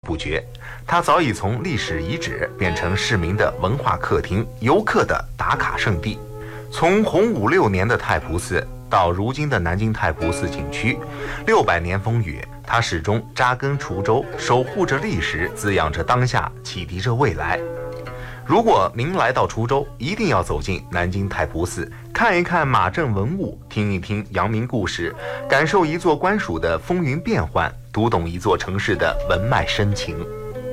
不绝。它早已从历史遗址变成市民的文化客厅、游客的打卡圣地。从洪武6年的太仆寺到如今的南京太仆寺景区，600年风雨，它始终扎根滁州，守护着历史，滋养着当下，启迪着未来。如果您来到滁州，一定要走进南京太仆寺，看一看马镇文物，听一听阳明故事，感受一座官署的风云变幻，读懂一座城市的文脉深情。